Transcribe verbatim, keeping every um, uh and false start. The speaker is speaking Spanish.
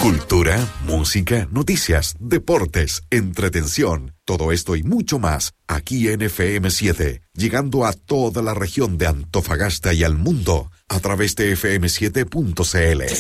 Cultura, música, noticias, deportes, entretención, todo esto y mucho más aquí en F M siete, llegando a toda la región de Antofagasta y al mundo a través de F M siete punto C L.